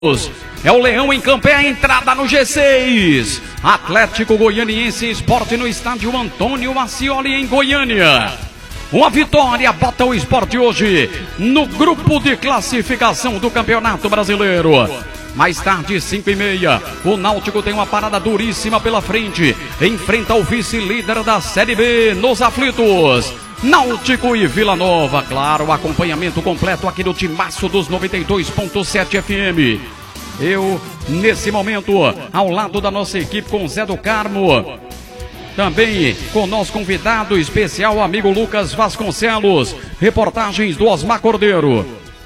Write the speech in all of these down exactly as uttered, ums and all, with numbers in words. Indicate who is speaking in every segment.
Speaker 1: É o Leão em campo, é a entrada no G seis. Atlético Goianiense Esporte no estádio Antônio Ascioli em Goiânia. Uma vitória bota o Esporte hoje no grupo de classificação do Campeonato Brasileiro. Mais tarde, cinco e meia, o Náutico tem uma parada duríssima pela frente. Enfrenta o vice-líder da Série B nos aflitos. Náutico e Vila Nova, claro, acompanhamento completo aqui no Timaço dos noventa e dois ponto sete F M. Eu, nesse momento, ao lado da nossa equipe com Zé do Carmo, também com nosso convidado especial, amigo Lucas Vasconcelos, reportagens do Osmar Cordeiro.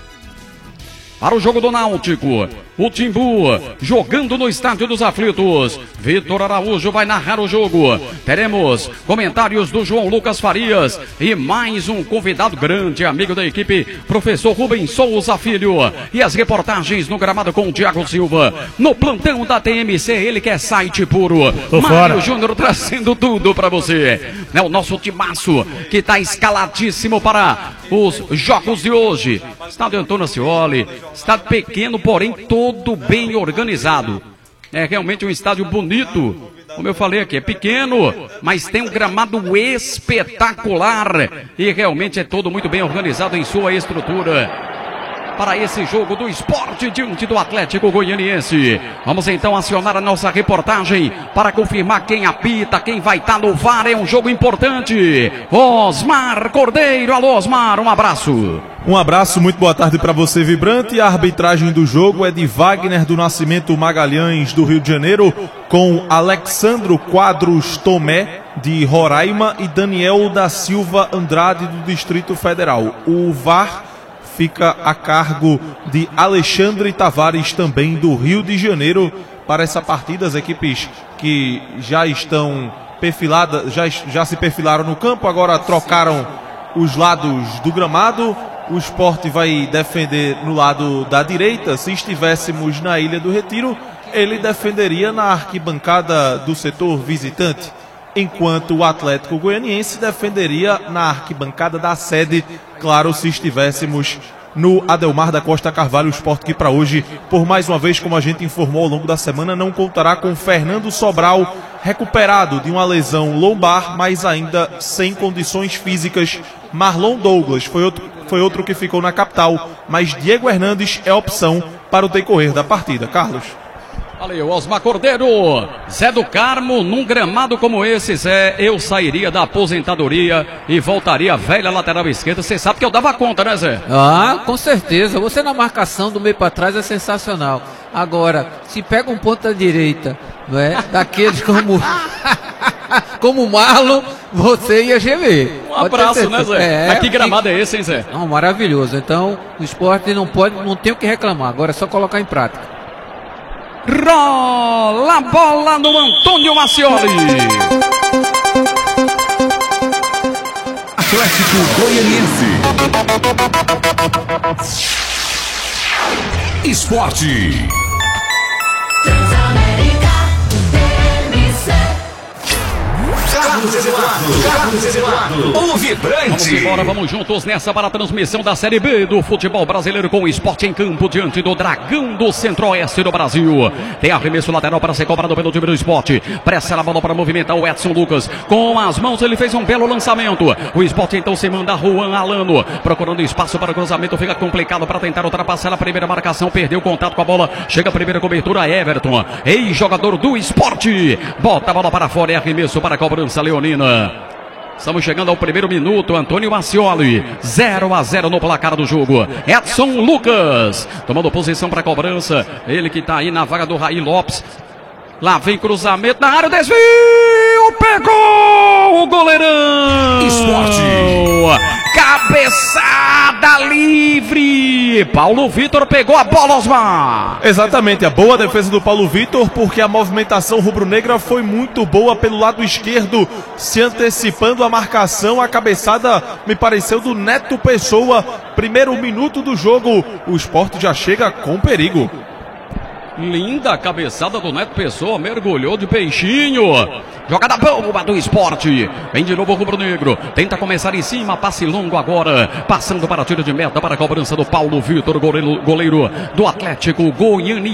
Speaker 1: Para o jogo do Náutico, o Timbu jogando no Estádio dos Aflitos. Vitor Araújo vai narrar o jogo. Teremos comentários do João Lucas Farias e mais um convidado grande, amigo da equipe, professor Rubens Souza Filho. E as reportagens no gramado com o Thiago Silva. No plantão da T M C, ele que é site puro. Mário Júnior trazendo tudo para você. É o nosso timaço que está escaladíssimo para os jogos de hoje. Estádio Antônio Ascioli, estádio pequeno, porém todo bem organizado. É realmente um estádio bonito. Como eu falei aqui, é pequeno, mas tem um gramado espetacular. E realmente é todo muito bem organizado em sua estrutura. Para esse jogo do Esporte diante do Atlético Goianiense. Vamos então acionar a nossa reportagem para confirmar quem apita, quem vai estar no V A R. É um jogo importante. Osmar Cordeiro. Alô, Osmar, um abraço.
Speaker 2: Um abraço, muito boa tarde para você, Vibrante. A arbitragem do jogo é de Wagner do Nascimento Magalhães, do Rio de Janeiro, com Alexandro Quadros Tomé, de Roraima, e Daniel da Silva Andrade, do Distrito Federal. O V A R fica a cargo de Alexandre Tavares, também do Rio de Janeiro, para essa partida. As equipes que já estão perfiladas, já, já se perfilaram no campo, agora trocaram os lados do gramado. O Sport vai defender no lado da direita. Se estivéssemos na Ilha do Retiro, ele defenderia na arquibancada do setor visitante, enquanto o Atlético Goianiense defenderia na arquibancada da sede, claro, se estivéssemos no Adelmar da Costa Carvalho. O Sport que para hoje, por mais uma vez, como a gente informou ao longo da semana, não contará com Fernando Sobral, recuperado de uma lesão lombar, mas ainda sem condições físicas. Marlon Douglas foi outro, foi outro que ficou na capital, mas Diego Hernandes é opção para o decorrer da partida. Carlos.
Speaker 1: Valeu, Osmar Cordeiro. Zé do Carmo, num gramado como esse, Zé, eu sairia da aposentadoria e voltaria à velha lateral esquerda. Você sabe que eu dava conta, né, Zé?
Speaker 3: Ah, com certeza. Você na marcação do meio para trás é sensacional. Agora, se pega um ponta direita, não é? Daqueles como como o Marlon, você ia gemer.
Speaker 1: Um abraço, né, Zé?
Speaker 3: É,
Speaker 1: Mas que gramado é esse, hein, Zé?
Speaker 3: Não, maravilhoso. Então, o Sport não pode, não tem o que reclamar. Agora é só colocar em prática.
Speaker 1: Rola a bola no Antônio Ascioli.
Speaker 4: Atlético Goianiense. Esporte. Carlos Eduardo, Carlos Eduardo, o Vibrante.
Speaker 1: Vamos embora, vamos juntos nessa para a transmissão da Série B do futebol brasileiro, com o Esporte em campo diante do Dragão do Centro-Oeste do Brasil. Tem arremesso lateral para ser cobrado pelo time do Esporte. Pressa a bola para movimentar o Edson Lucas. Com as mãos ele fez um belo lançamento. O Esporte então se manda Juan Alano, procurando espaço para o cruzamento. Fica complicado para tentar ultrapassar a primeira marcação. Perdeu contato com a bola. Chega a primeira cobertura, Everton, ex-jogador do Esporte. Bota a bola para fora e arremesso para a cobrança leonina. Estamos chegando ao primeiro minuto. Antônio Ascioli, zero a zero no placar do jogo. Edson Lucas tomando posição para a cobrança. Ele que está aí na vaga do Raí Lopes. Lá vem cruzamento na área, desvio, pegou o goleirão.
Speaker 4: Esporte.
Speaker 1: Cabeçada livre. Paulo Vitor pegou a bola, Osmar.
Speaker 2: Exatamente, a boa defesa do Paulo Vitor, porque a movimentação rubro-negra foi muito boa pelo lado esquerdo, se antecipando a marcação. A cabeçada me pareceu do Neto Pessoa. Primeiro minuto do jogo, o Sport já chega com perigo.
Speaker 1: Linda cabeçada do Neto Pessoa, mergulhou de peixinho. Jogada boa do esporte. Vem de novo o rubro-negro. Tenta começar em cima, passe longo agora. Passando para tiro de meta, para a cobrança do Paulo Vitor, goleiro, goleiro do Atlético Goianiense.